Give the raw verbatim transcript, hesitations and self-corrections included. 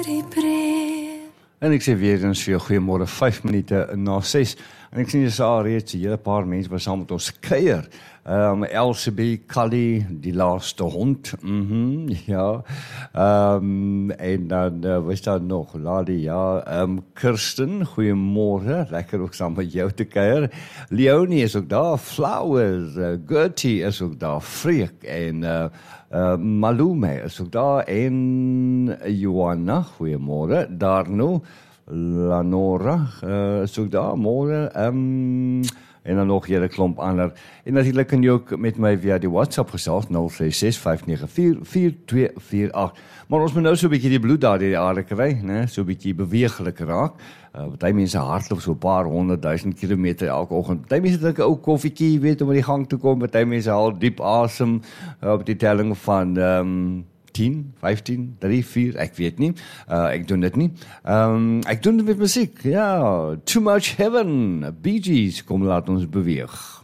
En ek sê weer eens vir jou goeiemôre, vyf minute na ses. En ek sien jy sê reeds 'n hele paar mense wat saam met ons kuier. Um, Elsabie, Callie, die laaste hond, mhm, ja. Um, en dan, uh, wat is daar nog? Ladi, ja. Um, Kirsten, goeiemôre, lekker ook saam met jou te kuier. Leonie is ook daar, Flowers, uh, Gertie is ook daar, Freek en uh, uh, Malume is ook daar en Johanna, goeiemôre, Darno, Lanora uh, is ook daar, môre, um, en dan nog hele klomp ander. En natuurlik kan jy ook met my via die WhatsApp gesels, nul ses ses vyf nege vier vier twee vier agt. Maar ons moet nou so 'n bietjie die bloed daar deur die aarde kry, né? So 'n bietjie beweeglik raak. Uh, Party mense hardloop so 'n paar honderdduisend kilometer elke oggend. Party mense drink 'n ou koffietjie, weet om aan die gang te kom. Party mense haal diep asem uh, op die telling van um, tien, vyftien, drie, vier, ek weet nie. Uh, ek doen dit nie. Um, ek doen dit met musiek. Ja, Too Much Heaven, Bee Gees, kom laat ons beweeg.